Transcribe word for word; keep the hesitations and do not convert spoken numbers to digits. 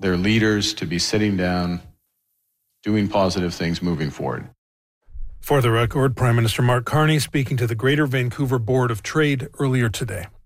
their leaders to be sitting down, doing positive things moving forward. For the record, Prime Minister Mark Carney speaking to the Greater Vancouver Board of Trade earlier today.